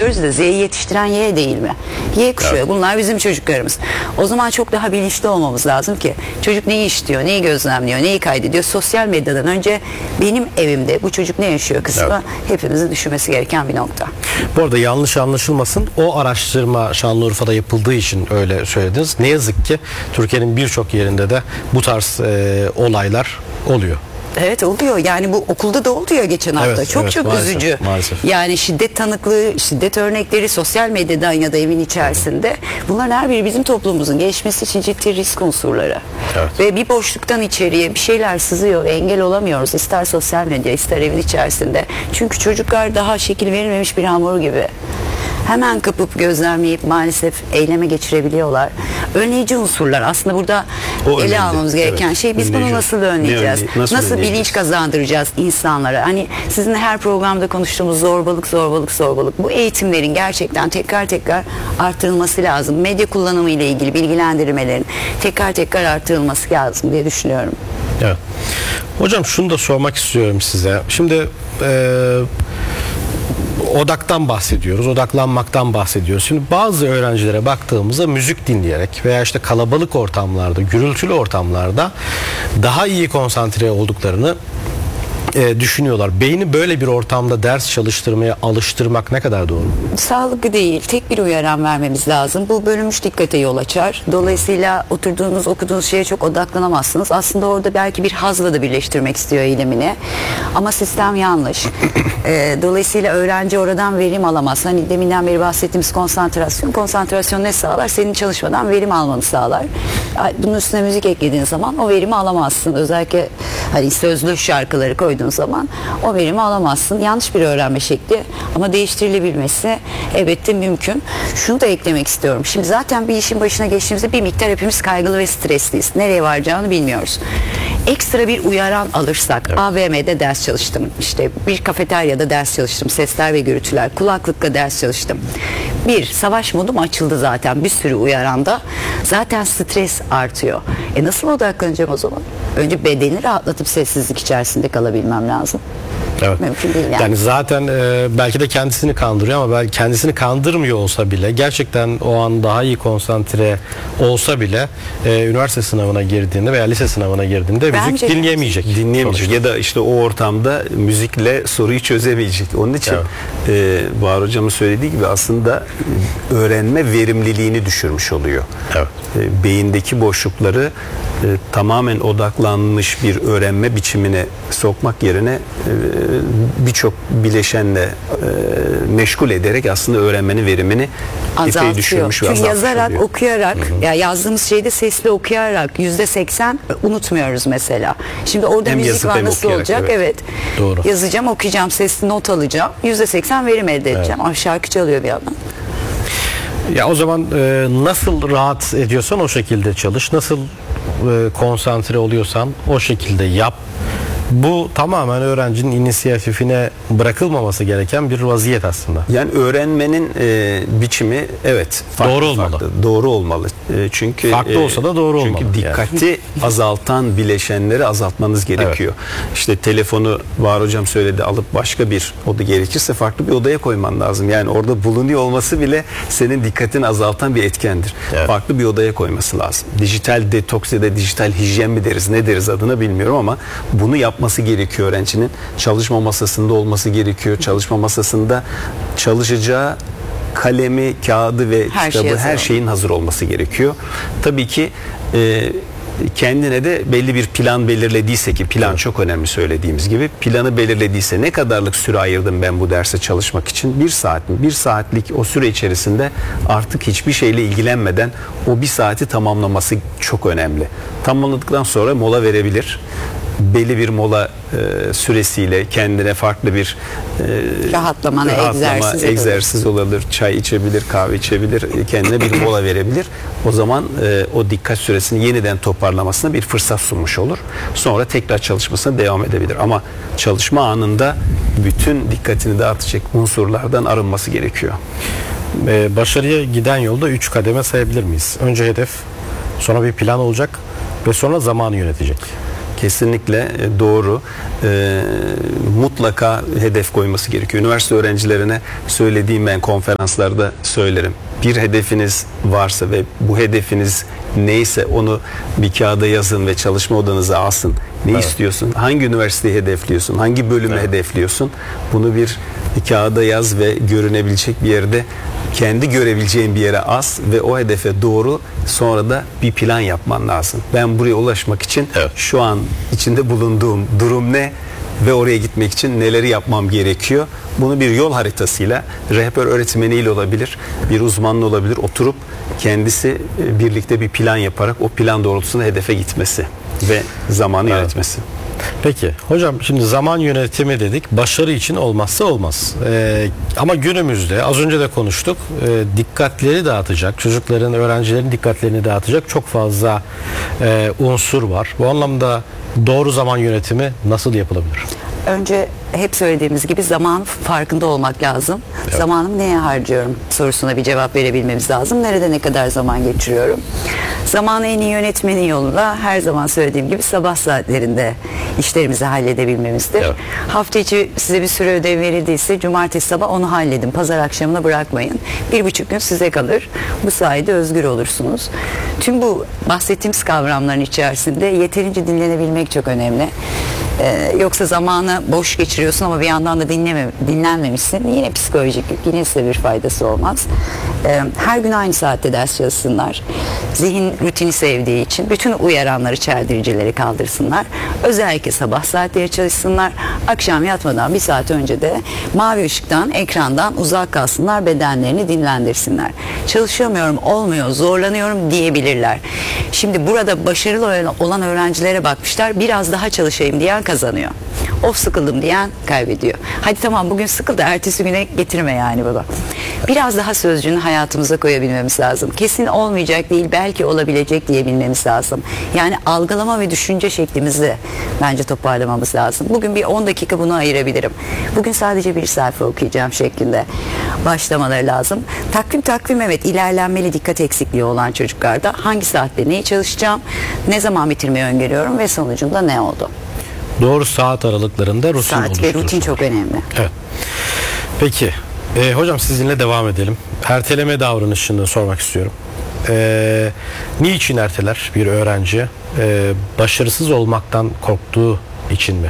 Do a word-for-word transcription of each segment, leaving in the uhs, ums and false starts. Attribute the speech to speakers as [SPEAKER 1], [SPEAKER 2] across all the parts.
[SPEAKER 1] yetiştiriyoruz da Z'yi yetiştiren Y değil mi? Y kuşağı. Evet. Bunlar bizim çocuklarımız. O zaman çok daha bilinçli olmamız lazım ki çocuk neyi işliyor, neyi gözlemliyor, neyi kaydediyor. Sosyal medyadan önce benim evimde bu çocuk ne yaşıyor kısmı evet. hepimizin düşünmesi gereken bir nokta.
[SPEAKER 2] Bu arada yanlış anlaşılmasın. O araştırma Şanlıurfa'da yapıldığı için öyle söylediniz. Ne yazık ki Türkiye'nin birçok yerinde de bu tarz e, olaylar oluyor.
[SPEAKER 1] Evet oluyor. Yani bu okulda da oluyor geçen hafta. Evet, çok evet, çok maalesef, üzücü. Maalesef. Yani şiddet tanıklığı, şiddet örnekleri sosyal medyadan ya da evin içerisinde. Bunların her biri bizim toplumumuzun gelişmesi için ciddi risk unsurları. Evet. Ve bir boşluktan içeriye bir şeyler sızıyor ve engel olamıyoruz. İster sosyal medya, ister evin içerisinde. Çünkü çocuklar daha şekil verilmemiş bir hamur gibi. Hemen kapıp gözlemleyip maalesef eyleme geçirebiliyorlar. Önleyici unsurlar. Aslında burada o ele önemli. Almamız gereken evet. şey biz önleyici. Bunu nasıl önleyeceğiz? Önle, nasıl nasıl bilinç kazandıracağız insanlara? Hani sizin her programda konuştuğumuz zorbalık, zorbalık, zorbalık. Bu eğitimlerin gerçekten tekrar tekrar artırılması lazım. Medya kullanımı ile ilgili bilgilendirmelerin tekrar tekrar artırılması lazım diye düşünüyorum.
[SPEAKER 2] Evet. Hocam şunu da sormak istiyorum size. Şimdi eee odaktan bahsediyoruz, odaklanmaktan bahsediyoruz. Şimdi bazı öğrencilere baktığımızda müzik dinleyerek veya işte kalabalık ortamlarda, gürültülü ortamlarda daha iyi konsantre olduklarını e, düşünüyorlar. Beyni böyle bir ortamda ders çalıştırmaya alıştırmak ne kadar doğru?
[SPEAKER 1] Sağlıklı değil. Tek bir uyaran vermemiz lazım. Bu bölünmüş dikkate yol açar. Dolayısıyla oturduğunuz, okuduğunuz şeye çok odaklanamazsınız. Aslında orada belki bir hazla da birleştirmek istiyor eylemini. Ama sistem yanlış. e, dolayısıyla öğrenci oradan verim alamaz. Hani deminden beri bahsettiğimiz konsantrasyon. Konsantrasyon ne sağlar? Senin çalışmadan verim almanı sağlar. Bunun üstüne müzik eklediğin zaman o verimi alamazsın. Özellikle hani sözlü şarkıları koyduğun zaman o verimi alamazsın. Yanlış bir öğrenme şekli ama değiştirilebilmesi elbette mümkün. Şunu da eklemek istiyorum. Şimdi zaten bir işin başına geçtiğimizde bir miktar hepimiz kaygılı ve stresliyiz. Nereye varacağını bilmiyoruz. Ekstra bir uyaran alırsak, evet. A V M'de ders çalıştım. İşte bir kafeteryada ders çalıştım. Sesler ve gürültüler. Kulaklıkla ders çalıştım. Bir, savaş modum açıldı zaten. Bir sürü uyaranda. Zaten stres artıyor. E nasıl odaklanacağım o zaman? Önce bedeni rahatlatıp sessizlik içerisinde kalabilmem lazım.
[SPEAKER 2] Evet.
[SPEAKER 1] Mümkün değil yani.
[SPEAKER 2] Yani zaten e, belki de kendisini kandırıyor ama belki kendisini kandırmıyor olsa bile gerçekten o an daha iyi konsantre olsa bile e, üniversite sınavına girdiğinde veya lise sınavına girdiğinde Bence müzik dinleyemeyecek.
[SPEAKER 3] Dinleyemeyecek ya da işte o ortamda müzikle soruyu çözemeyecek. Onun için evet. e, Bahar Hocam'ın söylediği gibi aslında öğrenme verimliliğini düşürmüş oluyor.
[SPEAKER 2] Evet.
[SPEAKER 3] E, beyindeki boşlukları e, tamamen odaklanmış bir öğrenme biçimine sokmak yerine e, birçok bileşenle e, meşgul ederek aslında öğrenmenin verimini epey düşürmüş ve azaltmış
[SPEAKER 1] yazarak,
[SPEAKER 3] oluyor.
[SPEAKER 1] okuyarak, Hı-hı. ya yazdığımız şeyde sesli okuyarak yüzde seksen unutmuyoruz mesela. Şimdi orada hem müzik var nasıl olacak? Evet. evet.
[SPEAKER 2] Doğru.
[SPEAKER 1] Yazacağım, okuyacağım, sesli not alacağım. yüzde seksen verim elde edeceğim. Evet. Ama şarkı çalıyor bir yandan.
[SPEAKER 2] Ya o zaman e, nasıl rahat ediyorsan o şekilde çalış. Nasıl e, konsantre oluyorsan o şekilde yap. Bu tamamen öğrencinin inisiyatifine bırakılmaması gereken bir vaziyet aslında.
[SPEAKER 3] Yani öğrenmenin e, biçimi evet farklı,
[SPEAKER 2] doğru olmalı.
[SPEAKER 3] Farklı, doğru olmalı. E, çünkü
[SPEAKER 2] farklı olsa da doğru
[SPEAKER 3] çünkü
[SPEAKER 2] olmalı.
[SPEAKER 3] Çünkü dikkati yani. azaltan bileşenleri azaltmanız gerekiyor. Evet. İşte telefonu Bahar Hocam söyledi, alıp başka bir oda gerekirse farklı bir odaya koyman lazım. Yani orada bulunuyor olması bile senin dikkatini azaltan bir etkendir. Evet. Farklı bir odaya koyması lazım. Dijital detoks ya da dijital hijyen mi deriz, ne deriz adına bilmiyorum ama bunu yap yapması gerekiyor öğrencinin. Çalışma masasında olması gerekiyor. Çalışma masasında çalışacağı kalemi, kağıdı ve her kitabı şey her şeyin hazır olması gerekiyor. Tabii ki e, kendine de belli bir plan belirlediyse ki plan evet. çok önemli söylediğimiz gibi planı belirlediyse ne kadarlık süre ayırdım ben bu derse çalışmak için? Bir saat mi? Bir saatlik o süre içerisinde artık hiçbir şeyle ilgilenmeden o bir saati tamamlaması çok önemli. Tamamladıktan sonra mola verebilir. Belli bir mola e, süresiyle kendine farklı bir
[SPEAKER 1] e, rahatlama, egzersiz,
[SPEAKER 3] egzersiz olabilir, çay içebilir, kahve içebilir, kendine bir mola verebilir. O zaman e, o dikkat süresini yeniden toparlamasına bir fırsat sunmuş olur. Sonra tekrar çalışmasına devam edebilir. Ama çalışma anında bütün dikkatini dağıtacak unsurlardan arınması gerekiyor.
[SPEAKER 2] Ee, başarıya giden yolda üç kademe sayabilir miyiz? Önce hedef, sonra bir plan olacak ve sonra zamanı yönetecek.
[SPEAKER 3] Kesinlikle e, doğru. E, mutlaka hedef koyması gerekiyor. Üniversite öğrencilerine söylediğim, ben konferanslarda söylerim. Bir hedefiniz varsa ve bu hedefiniz neyse onu bir kağıda yazın ve çalışma odanıza asın. Ne evet. istiyorsun? Hangi üniversiteyi hedefliyorsun? Hangi bölümü evet. hedefliyorsun? Bunu bir, bir kağıda yaz ve görünebilecek bir yerde, kendi görebileceğin bir yere as ve o hedefe doğru sonra da bir plan yapman lazım. Ben buraya ulaşmak için evet. şu an içinde bulunduğum durum ne ve oraya gitmek için neleri yapmam gerekiyor? Bunu bir yol haritasıyla, rehber öğretmeniyle olabilir, bir uzmanla olabilir, oturup kendisi birlikte bir plan yaparak o plan doğrultusunda hedefe gitmesi ve zamanı evet. yönetmesi.
[SPEAKER 2] Peki hocam, şimdi zaman yönetimi dedik, başarı için olmazsa olmaz. Ee, ama günümüzde az önce de konuştuk, e, dikkatleri dağıtacak, çocukların, öğrencilerin dikkatlerini dağıtacak çok fazla e, unsur var. Bu anlamda doğru zaman yönetimi nasıl yapılabilir?
[SPEAKER 1] Önce hep söylediğimiz gibi zaman farkında olmak lazım. Evet. Zamanımı neye harcıyorum sorusuna bir cevap verebilmemiz lazım. Nerede ne kadar zaman geçiriyorum? Zamanı en iyi yönetmenin yolunda her zaman söylediğim gibi sabah saatlerinde işlerimizi halledebilmemizdir. Evet. Hafta içi size bir sürü ödev verildiyse cumartesi sabah onu halledin. Pazar akşamına bırakmayın. Bir buçuk gün size kalır. Bu sayede özgür olursunuz. Tüm bu bahsettiğimiz kavramların içerisinde yeterince dinlenebilmek çok önemli. Ee, yoksa zamanı boş geçiriyorsun ama bir yandan da dinleme, dinlenmemişsin. Yine psikolojik yük, yine size bir faydası olmaz. Ee, her gün aynı saatte ders çalışsınlar. Zihin rutini sevdiği için bütün uyaranları, çeldiricileri kaldırsınlar. Özellikle sabah saatleri çalışsınlar. Akşam yatmadan bir saat önce de mavi ışıktan, ekrandan uzak kalsınlar, bedenlerini dinlendirsinler. Çalışamıyorum, olmuyor, zorlanıyorum diyebilirler. Şimdi burada başarılı olan öğrencilere bakmışlar. Biraz daha çalışayım diyen kazanıyor. Of, sıkıldım diyen kaybediyor. Hadi tamam, bugün sıkıldı, ertesi güne getirme yani baba. Biraz daha sözcüğünü hayatımıza koyabilmemiz lazım. Kesin olmayacak değil, belki olabilecek diyebilmemiz lazım. Yani algılama ve düşünce şeklimizi bence toparlamamız lazım. Bugün bir on dakika bunu ayırabilirim. Bugün sadece bir sayfa okuyacağım şeklinde başlamaları lazım. Takvim takvim evet, ilerlenmeli, dikkat eksikliği olan çocuklarda hangi saatte neyi çalışacağım, ne zaman bitirmeyi öngörüyorum ve sonucunda ne oldu?
[SPEAKER 2] Doğru saat aralıklarında rutin
[SPEAKER 1] Saat ve rutin çok önemli.
[SPEAKER 2] Evet. Peki e, hocam, sizinle devam edelim. Erteleme davranışını sormak istiyorum. E, niçin erteler bir öğrenci? E, başarısız olmaktan korktuğu için mi?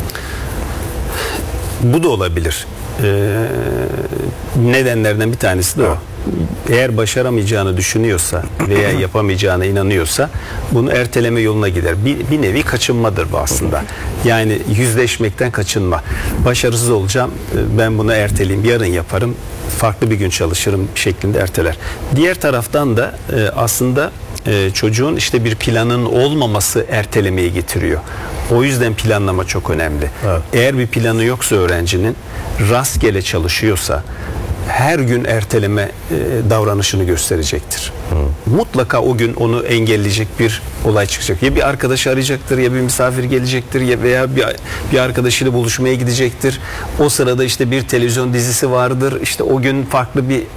[SPEAKER 3] Bu da olabilir. Ee, nedenlerden bir tanesi de o. Eğer başaramayacağını düşünüyorsa veya yapamayacağına inanıyorsa bunu erteleme yoluna gider. Bir, bir nevi kaçınmadır bu aslında. Yani yüzleşmekten kaçınma. Başarısız olacağım, ben bunu erteleyeyim, yarın yaparım, farklı bir gün çalışırım şeklinde erteler. Diğer taraftan da aslında çocuğun işte bir planın olmaması ertelemeye getiriyor. O yüzden planlama çok önemli. Evet. Eğer bir planı yoksa öğrencinin, rastgele çalışıyorsa her gün erteleme e, davranışını gösterecektir. Hı. Mutlaka o gün onu engelleyecek bir olay çıkacak. Ya bir arkadaşı arayacaktır, ya bir misafir gelecektir, ya veya bir, bir arkadaşıyla buluşmaya gidecektir. O sırada işte bir televizyon dizisi vardır. İşte o gün farklı bir e,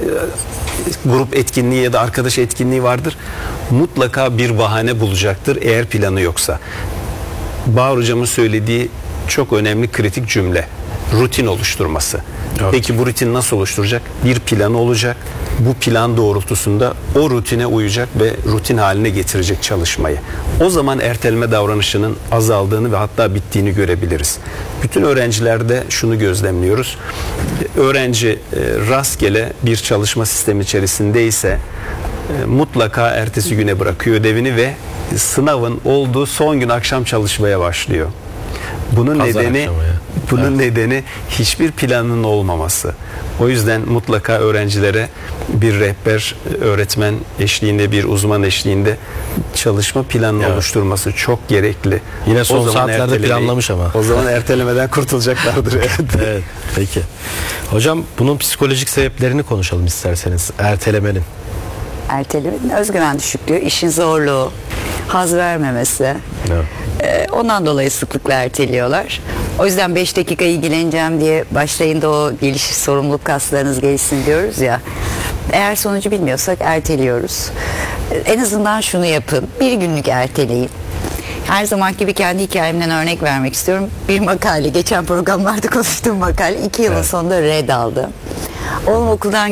[SPEAKER 3] grup etkinliği ya da arkadaş etkinliği vardır. Mutlaka bir bahane bulacaktır eğer planı yoksa. Bahar hocamın söylediği çok önemli kritik cümle. Rutin oluşturması. Evet. Peki bu rutin nasıl oluşturacak? Bir planı olacak. Bu plan doğrultusunda o rutine uyacak ve rutin haline getirecek çalışmayı. O zaman erteleme davranışının azaldığını ve hatta bittiğini görebiliriz. Bütün öğrencilerde şunu gözlemliyoruz. Öğrenci e, rastgele bir çalışma sistemi içerisindeyse e, mutlaka ertesi güne bırakıyor ödevini ve sınavın olduğu son gün akşam çalışmaya başlıyor. Bunun Pazar nedeni bunun evet. nedeni hiçbir planının olmaması. O yüzden mutlaka öğrencilere bir rehber, öğretmen eşliğinde, bir uzman eşliğinde çalışma planını evet. oluşturması çok gerekli.
[SPEAKER 2] Yine son saatlerde planlamış ama.
[SPEAKER 3] O zaman ertelemeden kurtulacaklardır. Evet.
[SPEAKER 2] Evet. Peki. Hocam, bunun psikolojik sebeplerini konuşalım isterseniz. Ertelemenin.
[SPEAKER 1] Ertelemenin özgüven düşüklüğü, işin zorluğu, haz vermemesi. Evet. Ee, ondan dolayı sıklıkla erteliyorlar. O yüzden beş dakika ilgileneceğim diye başlayın da o geliş, sorumluluk kaslarınız gelişsin diyoruz ya. Eğer sonucu bilmiyorsak erteliyoruz. Ee, en azından şunu yapın. Bir günlük erteleyin. Her zaman gibi kendi hikayemden örnek vermek istiyorum. Bir makale, geçen programlarda konuştuğum makale iki yılın
[SPEAKER 2] Evet.
[SPEAKER 1] sonunda red aldı. Oğlum okuldan